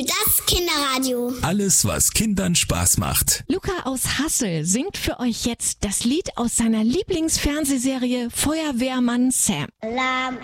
das Kinderradio. Alles, was Kindern Spaß macht. Luca aus Hassel singt für euch jetzt das Lied aus seiner Lieblingsfernsehserie Feuerwehrmann Sam. Alarm